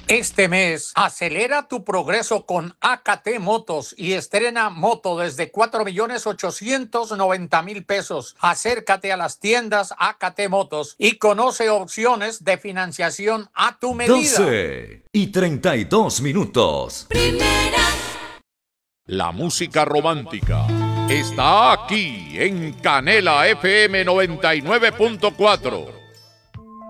Este mes, acelera tu progreso con AKT Motos y estrena moto desde 4.890.000 pesos. Acércate a las tiendas AKT Motos y conoce opciones de financiación a tu medida. 12:32. Primera. La música romántica está aquí en Canela FM 99.4.